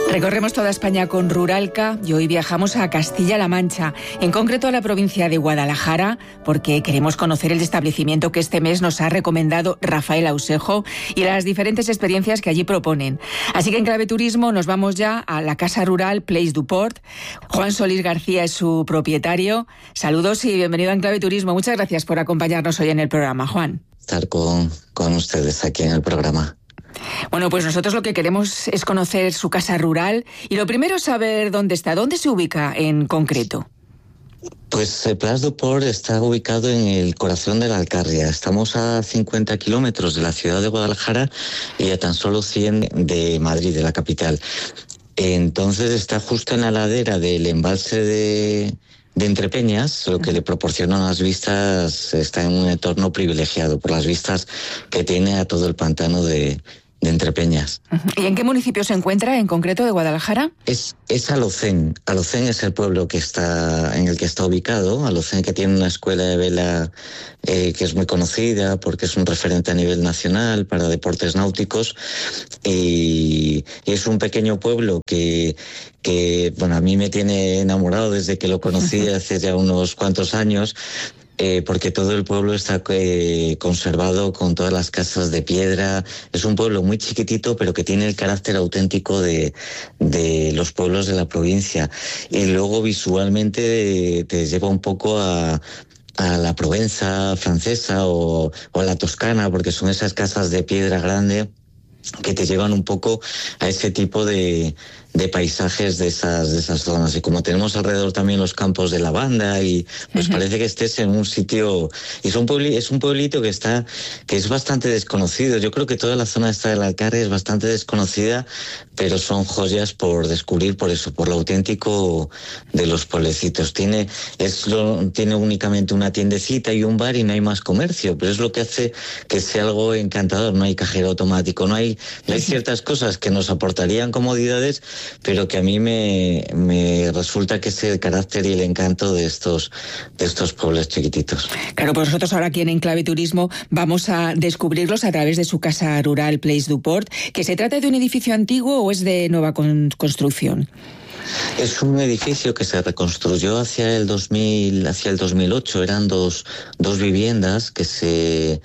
Recorremos toda España con Ruralca y hoy viajamos a Castilla-La Mancha, en concreto a la provincia de Guadalajara, porque queremos conocer el establecimiento que este mes nos ha recomendado Rafael Ausejo y las diferentes experiencias que allí proponen. Así que en Clave Turismo nos vamos ya a la Casa Rural Place du Port. Juan Solís García es su propietario. Saludos y bienvenido a En Clave Turismo. Muchas gracias por acompañarnos hoy en el programa, Juan. Estar con ustedes aquí en el programa. Bueno, pues nosotros lo que queremos es conocer su casa rural y lo primero es saber dónde está, dónde se ubica en concreto. Pues Place du Port está ubicado en el corazón de la Alcarria. Estamos a 50 kilómetros de la ciudad de Guadalajara y a tan solo 100 de Madrid, de la capital. Entonces está justo en la ladera del embalse de Entrepeñas, lo que le proporciona unas vistas, está en un entorno privilegiado por las vistas que tiene a todo el pantano de Entrepeñas. ¿Y en qué municipio se encuentra en concreto de Guadalajara? Es Alocén. Alocén es el pueblo en el que está ubicado. Alocén, que tiene una escuela de vela que es muy conocida porque es un referente a nivel nacional para deportes náuticos, y es un pequeño pueblo que bueno, a mí me tiene enamorado desde que lo conocí hace ya unos cuantos años. Porque todo el pueblo está conservado con todas las casas de piedra. Es un pueblo muy chiquitito, pero que tiene el carácter auténtico de los pueblos de la provincia. Y luego visualmente te lleva un poco a la Provenza francesa o a la Toscana, porque son esas casas de piedra grande que te llevan un poco a ese tipo de paisajes de esas zonas. Y como tenemos alrededor también los campos de lavanda, y pues parece que estés en un sitio, y es un pueblito que es bastante desconocido. Yo creo que toda la zona esta de la Alcarria es bastante desconocida, pero son joyas por descubrir, por eso, por lo auténtico de los pueblecitos. Tiene únicamente una tiendecita y un bar y no hay más comercio, pero es lo que hace que sea algo encantador. No hay cajero automático, no hay ciertas cosas que nos aportarían comodidades, pero que a mí me resulta que es el carácter y el encanto de estos pueblos chiquititos. Claro, pues nosotros ahora aquí en Enclave Turismo vamos a descubrirlos a través de su casa rural Place du Port. ¿Que se trata de un edificio antiguo o es de nueva construcción? Es un edificio que se reconstruyó hacia el 2008. Eran dos viviendas que se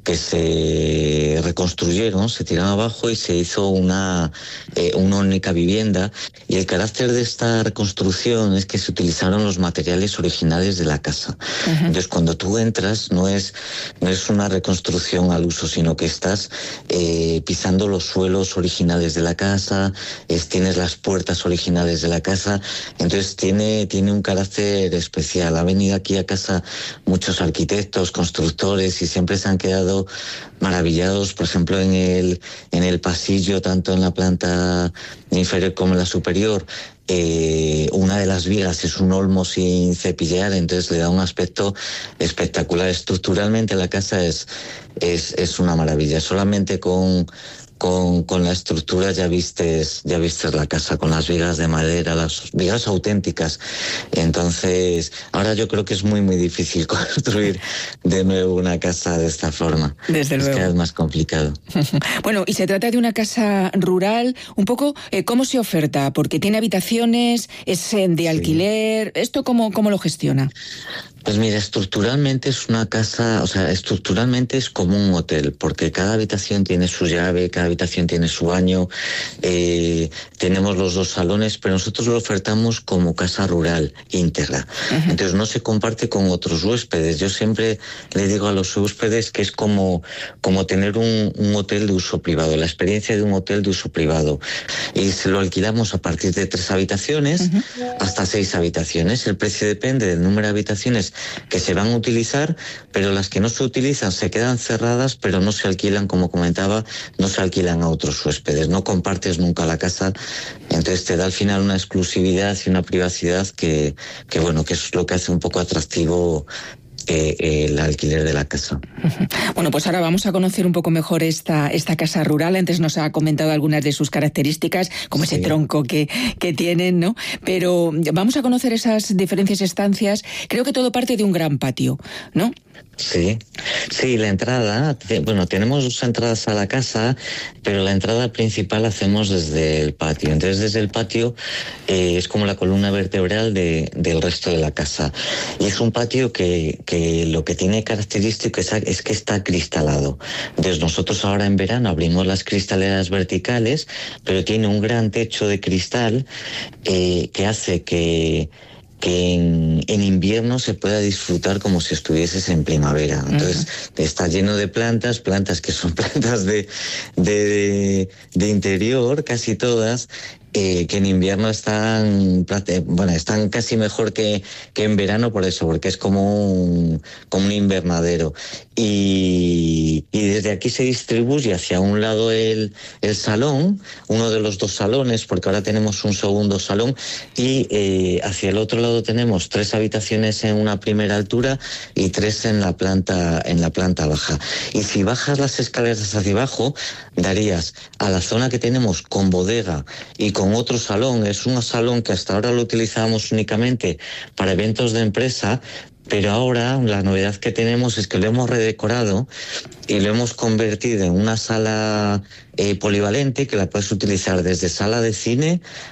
reconstruyeron, se tiraron abajo y se hizo una única vivienda. Y el carácter de esta reconstrucción es que se utilizaron los materiales originales de la casa. Entonces, cuando tú entras, no es una reconstrucción al uso, sino que estás pisando los suelos originales de la casa, tienes las puertas originales de la casa. Entonces tiene un carácter especial. Ha venido aquí a casa muchos arquitectos, constructores, y siempre se han quedado maravillados. Por ejemplo, en el pasillo, tanto en la planta inferior como en la superior, una de las vigas es un olmo sin cepillar, entonces le da un aspecto espectacular. Estructuralmente la casa es una maravilla. Solamente con la estructura ya vistes la casa, con las vigas de madera, las vigas auténticas. Entonces, ahora yo creo que es muy, muy difícil construir de nuevo una casa de esta forma. Desde luego. Es cada vez más complicado. Bueno, y se trata de una casa rural, un poco, ¿cómo se oferta? Porque tiene habitaciones, es de alquiler, sí. ¿Esto cómo lo gestiona? Pues mira, estructuralmente es una casa, estructuralmente es como un hotel, porque cada habitación tiene su llave, cada habitación tiene su baño, tenemos los 2 salones, pero nosotros lo ofertamos como casa rural íntegra. Entonces no se comparte con otros huéspedes. Yo siempre le digo a los huéspedes que es como tener un hotel de uso privado, la experiencia de un hotel de uso privado. Y se lo alquilamos a partir de 3 habitaciones hasta 6 habitaciones. El precio depende del número de habitaciones que se van a utilizar, pero las que no se utilizan se quedan cerradas, pero no se alquilan, como comentaba, no se alquilan a otros huéspedes. No compartes nunca la casa, entonces te da al final una exclusividad y una privacidad que es lo que hace un poco atractivo el alquiler de la casa. Bueno, pues ahora vamos a conocer un poco mejor esta casa rural. Antes nos ha comentado algunas de sus características, como ese tronco que tienen, ¿no? Pero vamos a conocer esas diferentes estancias. Creo que todo parte de un gran patio, ¿no? Sí, la entrada, tenemos 2 entradas a la casa, pero la entrada principal hacemos desde el patio. Entonces, desde el patio es como la columna vertebral del resto de la casa. Y es un patio que lo que tiene característico es que está cristalado. Entonces, nosotros ahora en verano abrimos las cristaleras verticales, pero tiene un gran techo de cristal que hace que en invierno se pueda disfrutar como si estuvieses en primavera. Entonces, está lleno de plantas que son plantas de interior, casi todas, que en invierno están casi mejor que en verano, por eso, porque es como un invernadero. Y desde aquí se distribuye hacia un lado el salón, uno de los 2 salones, porque ahora tenemos un segundo salón, y hacia el otro lado tenemos 3 habitaciones en una primera altura y 3 en la planta baja. Y si bajas las escaleras hacia abajo, darías a la zona que tenemos con bodega y con otro salón. Es un salón que hasta ahora lo utilizábamos únicamente para eventos de empresa, pero ahora la novedad que tenemos es que lo hemos redecorado y lo hemos convertido en una sala polivalente que la puedes utilizar desde sala de cine